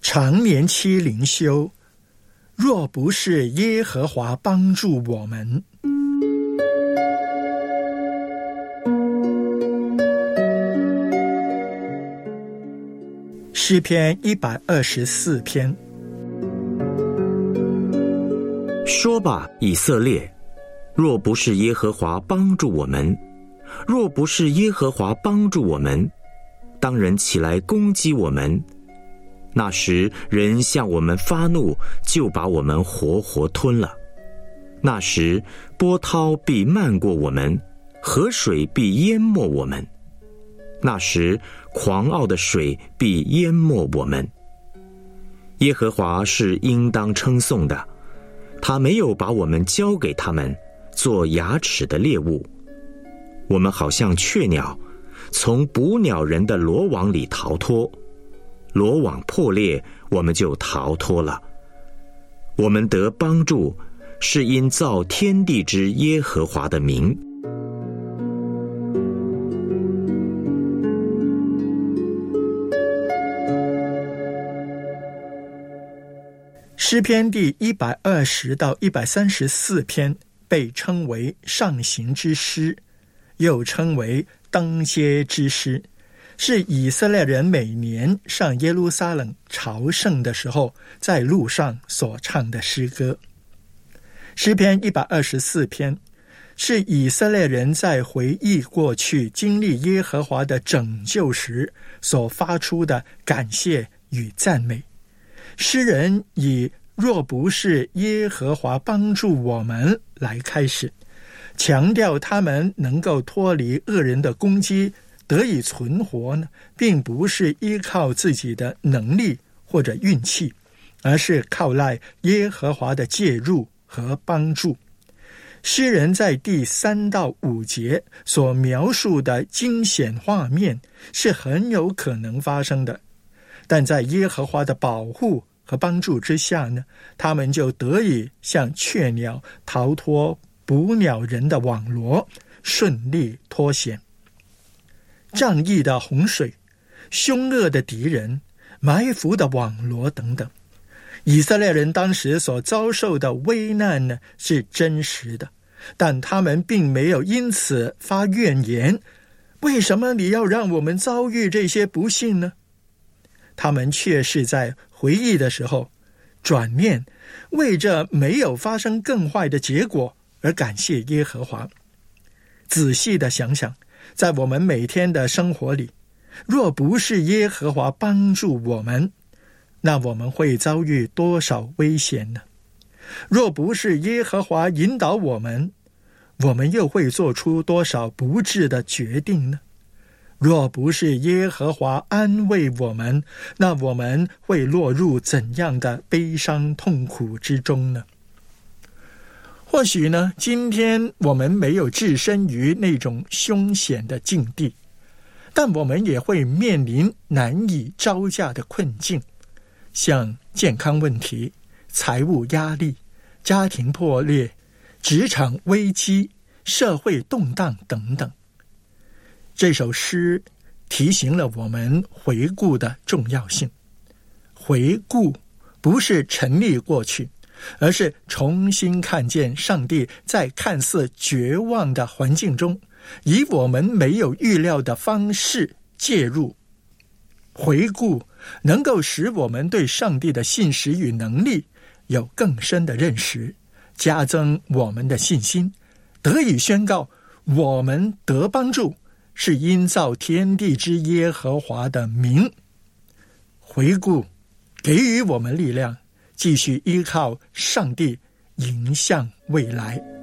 常年期灵修，若不是耶和华帮助我们。诗篇124篇。 说吧，以色列，若不是耶和华帮助我们，若不是耶和华帮助我们，当人起来攻击我们，那时人向我们发怒，就把我们活活吞了。那时波涛必漫过我们，河水必淹没我们。那时狂傲的水必淹没我们。耶和华是应当称颂的，他没有把我们交给他们做牙齿的猎物。我们好像雀鸟，从捕鸟人的罗网里逃脱，罗网破裂，我们就逃脱了。我们得帮助，是因造天地之耶和华的名。 诗篇第120到134篇被称为上行之诗，又称为登阶之诗，是以色列人每年上耶路撒冷朝圣的时候在路上所唱的诗歌。诗篇124篇是以色列人在回忆过去经历耶和华的拯救时所发出的感谢与赞美。诗人以若不是耶和华帮助我们来开始，强调他们能够脱离恶人的攻击得以存活呢，并不是依靠自己的能力或者运气，而是靠赖耶和华的介入和帮助。诗人在第3到5节所描述的惊险画面是很有可能发生的，但在耶和华的保护和帮助之下呢，他们就得以像雀鸟逃脱捕鸟人的网罗，顺利脱险。仗义的洪水，凶恶的敌人，埋伏的网罗等等，以色列人当时所遭受的危难呢，是真实的，但他们并没有因此发怨言，为什么你要让我们遭遇这些不幸呢？他们却是在回忆的时候转念，为这没有发生更坏的结果而感谢耶和华。仔细的想想，在我们每天的生活里，若不是耶和华帮助我们，那我们会遭遇多少危险呢？若不是耶和华引导我们，我们又会做出多少不智的决定呢？若不是耶和华安慰我们，那我们会落入怎样的悲伤痛苦之中呢？或许呢，今天我们没有置身于那种凶险的境地，但我们也会面临难以招架的困境，像健康问题、财务压力、家庭破裂、职场危机、社会动荡等等。这首诗提醒了我们回顾的重要性。回顾不是沉溺过去，而是重新看见上帝在看似绝望的环境中，以我们没有预料的方式介入。回顾能够使我们对上帝的信实与能力有更深的认识，加增我们的信心，得以宣告我们得帮助，是因造天地之耶和华的名。回顾给予我们力量，继续依靠上帝迎向未来。